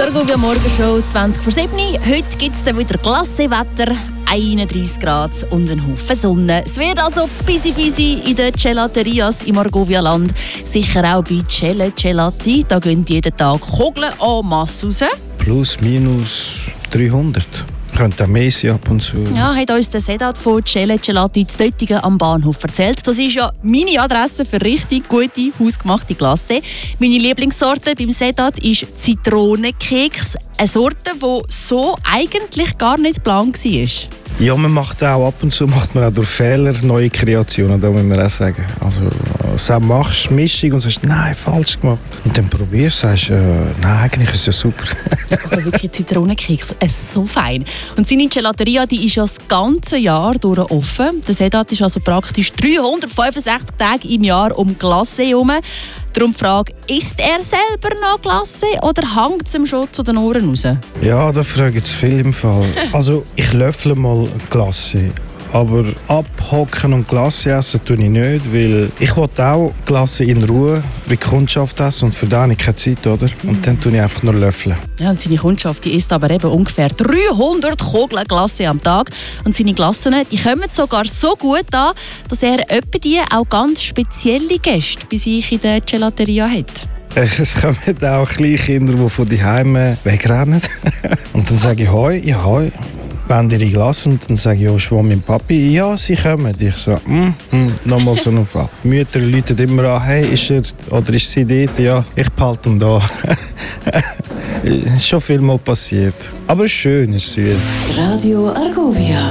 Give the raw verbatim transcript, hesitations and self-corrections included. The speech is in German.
Argovia Morgenshow zwanzig vor sieben. Heute gibt es dann wieder Glassewetter, einunddreissig Grad und ein Haufen Sonne. Es wird also busy busy in den Gelaterias im Argovia-Land. Sicher auch bei Celle Gelati. Da gehen jeden Tag Kugeln en masse raus. Plus, minus dreihundert. Könnte auch mehr sein ab und zu. Ja, hat uns der Sedat von Celle Gelati zu Döttingen am Bahnhof erzählt. Das ist ja meine Adresse für richtig gute, hausgemachte Glasse. Meine Lieblingssorte beim Sedat ist Zitronenkeks. Eine Sorte, die so eigentlich gar nicht geplant war. Ja, man macht auch ab und zu macht man auch durch Fehler neue Kreationen, da muss man auch sagen. Also, so machst du Mischung und sagst, nein, falsch gemacht. Und dann probierst du, sagst, äh, nein, eigentlich ist es ja super. Also wirklich Zitronenkeks, es ist so fein. Und seine Gelateria, die ist ja das ganze Jahr durch offen. Der Sedat ist also praktisch dreihundertfünfundsechzig Tage im Jahr um Glasse herum. Darum die Frage, isst er selber noch Glasse oder hängt es ihm schon zu den Ohren raus? Ja, da fragen zu viel im Fall. Also ich löffle mal Glasse, aber abhocken und Glasse essen tue ich nicht, weil ich will auch Glasse in Ruhe bei Kundschaft essen und für das habe ich keine Zeit, oder? Und dann tue ich einfach nur löffeln. Ja, und seine Kundschaft die isst aber eben ungefähr dreihundert Kugeln Glasse am Tag. Und seine Glassen die kommen sogar so gut an, dass er etwa die auch ganz spezielle Gäste bei sich in der Gelateria hat. Es kommen auch kleine Kinder, die von die Heime wegrennen. Und dann sage ich, hoi, ja, hoi. Wenn ihr Glas und dann sage ich, ja, schwamm mein Papi, ja, sie kommen. Ich so, mm, mm, nochmal so ein Fall. Die Mütter rufen immer an, hey, ist er oder ist sie dort? Ja, ich behalte ihn da. Ist schon viel mal passiert. Aber es ist schön, es ist süß. Radio Argovia.